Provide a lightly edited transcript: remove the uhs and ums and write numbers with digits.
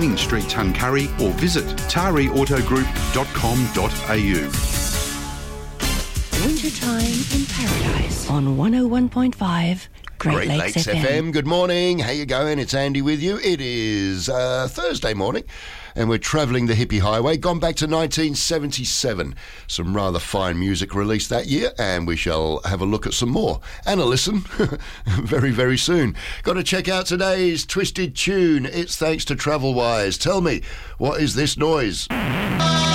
Canning Street, Tuncurry, or visit tariautogroup.com.au. Wintertime in Paradise on 101.5 Great Lakes FM. Good morning. How you going? It's Andy with you. It is Thursday morning, and we're travelling the hippie highway. Gone back to 1977. Some rather fine music released that year, and we shall have a look at some more and a listen very, very soon. Got to check out today's Twisted Tune. It's thanks to Travelwise. Tell me, what is this noise?